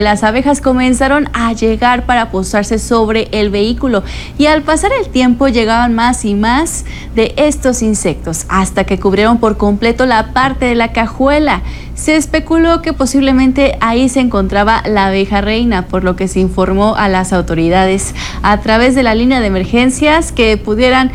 Las abejas comenzaron a llegar para posarse sobre el vehículo y al pasar el tiempo llegaban más y más de estos insectos hasta que cubrieron por completo la parte de la cajuela. Se especuló que posiblemente ahí se encontraba la abeja reina, por lo que se informó a las autoridades a través de la línea de emergencias que pudieran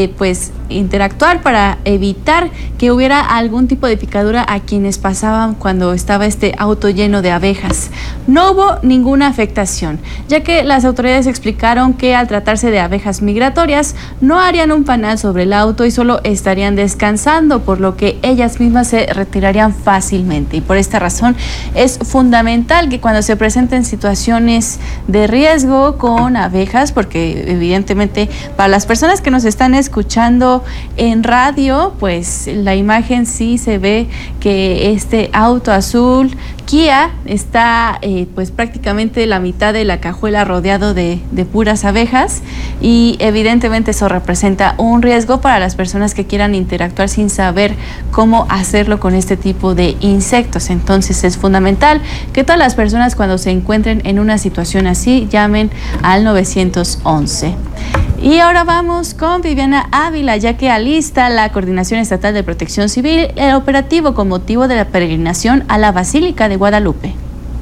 interactuar para evitar que hubiera algún tipo de picadura a quienes pasaban cuando estaba este auto lleno de abejas. No hubo ninguna afectación, ya que las autoridades explicaron que al tratarse de abejas migratorias no harían un panal sobre el auto y solo estarían descansando, por lo que ellas mismas se retirarían fácilmente. Y por esta razón es fundamental que cuando se presenten situaciones de riesgo con abejas, porque evidentemente para las personas que nos están escuchando en radio, pues la imagen sí se ve que este auto azul Kia está prácticamente la mitad de la cajuela rodeado de puras abejas, y evidentemente eso representa un riesgo para las personas que quieran interactuar sin saber cómo hacerlo con este tipo de insectos. Entonces es fundamental que todas las personas, cuando se encuentren en una situación así, llamen al 911. Y ahora vamos con Viviana Ávila, ya que alista la Coordinación Estatal de Protección Civil el operativo con motivo de la peregrinación a la Basílica de Guadalupe.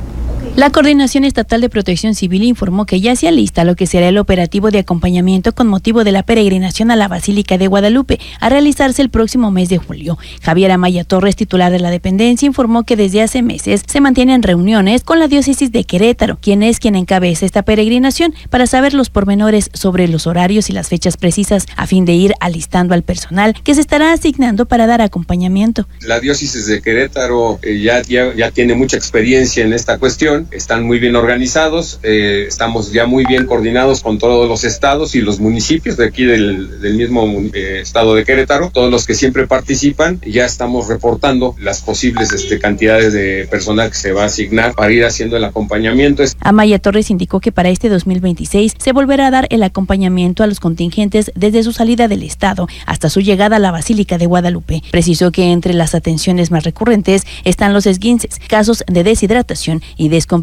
La Coordinación Estatal de Protección Civil informó que ya se alista lo que será el operativo de acompañamiento con motivo de la peregrinación a la Basílica de Guadalupe, a realizarse el próximo mes de julio. Javier Amaya Torres, titular de la dependencia, informó que desde hace meses se mantienen reuniones con la diócesis de Querétaro, quien encabeza esta peregrinación, para saber los pormenores sobre los horarios y las fechas precisas, a fin de ir alistando al personal que se estará asignando para dar acompañamiento. La diócesis de Querétaro ya tiene mucha experiencia en esta cuestión. Están muy bien organizados, estamos ya muy bien coordinados con todos los estados y los municipios de aquí del mismo estado de Querétaro. Todos los que siempre participan, ya estamos reportando las posibles cantidades de personal que se va a asignar para ir haciendo el acompañamiento. Amaya Torres indicó que para este 2026 se volverá a dar el acompañamiento a los contingentes desde su salida del estado hasta su llegada a la Basílica de Guadalupe. Precisó que entre las atenciones más recurrentes están los esguinces, casos de deshidratación y descompensaciones.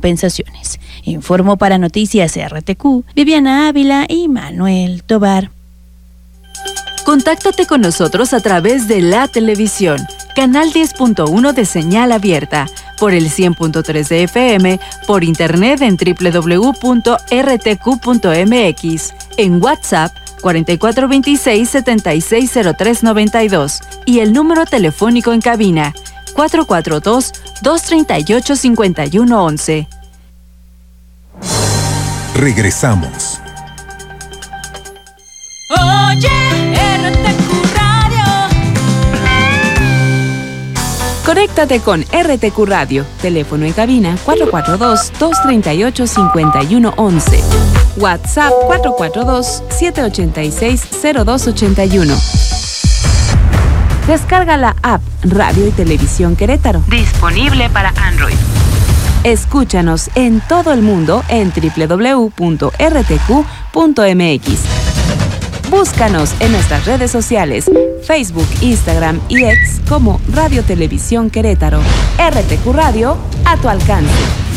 Informó para Noticias RTQ, Viviana Ávila y Manuel Tobar. Contáctate con nosotros a través de la televisión, canal 10.1 de señal abierta, por el 100.3 de FM, por internet en www.rtq.mx, en WhatsApp 4426-760392 y el número telefónico en cabina 442-238-5111. Regresamos. Oye, RTQ Radio. Conéctate con RTQ Radio. Teléfono en cabina 442-238-5111. WhatsApp 442-786-0281. Descarga la app Radio y Televisión Querétaro. Disponible para Android. Escúchanos en todo el mundo en www.rtq.mx. Búscanos en nuestras redes sociales, Facebook, Instagram y X como Radio Televisión Querétaro. RTQ Radio, a tu alcance.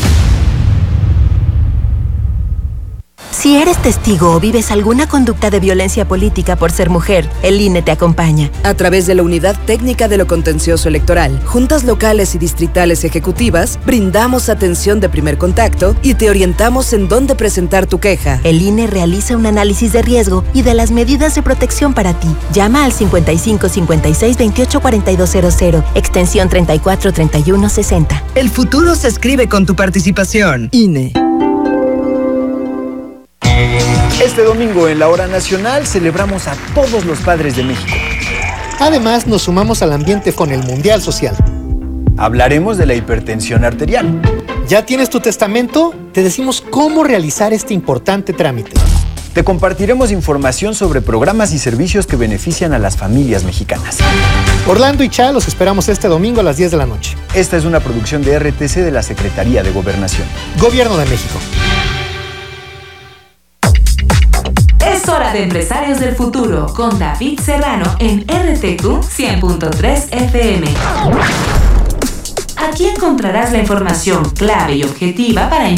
Si eres testigo o vives alguna conducta de violencia política por ser mujer, el INE te acompaña. A través de la Unidad Técnica de lo Contencioso Electoral, juntas locales y distritales ejecutivas, brindamos atención de primer contacto y te orientamos en dónde presentar tu queja. El INE realiza un análisis de riesgo y de las medidas de protección para ti. Llama al 55 56 28 4200, extensión 34 31 60. El futuro se escribe con tu participación. INE. Este domingo en la Hora Nacional celebramos a todos los padres de México. Además, nos sumamos al ambiente con el Mundial Social. Hablaremos de la hipertensión arterial. ¿Ya tienes tu testamento? Te decimos cómo realizar este importante trámite. Te compartiremos información sobre programas y servicios que benefician a las familias mexicanas. Orlando y Cha los esperamos este domingo a las 10 de la noche. Esta es una producción de RTC de la Secretaría de Gobernación. Gobierno de México. Es hora de Empresarios del Futuro con David Serrano en RTQ 100.3 FM. Aquí encontrarás la información clave y objetiva para